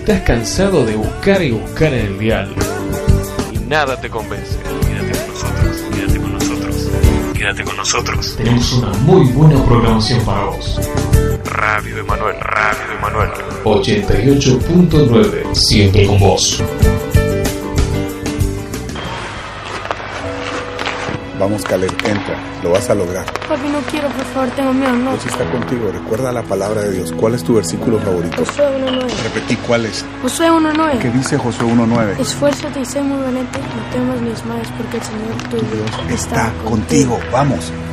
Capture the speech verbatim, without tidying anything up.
estás cansado de buscar y buscar en el dial y nada te convence, quédate con nosotros, quédate con nosotros, quédate con nosotros. Tenemos una muy buena programación para vos. Radio Emanuel, Radio Emanuel ochenta y ocho punto nueve, siempre con vos. Vamos, Caleb, entra, lo vas a lograr. Papi, no quiero, por favor, tengo miedo, no. Dios está contigo, recuerda la palabra de Dios. ¿Cuál es tu versículo favorito? Josué uno nueve. Repetí, ¿cuál es? Josué uno nueve. ¿Qué dice Josué uno nueve? Esfuérzate y sé muy valiente, no temas ni desmayes, porque el Señor tu Dios está contigo. Vamos.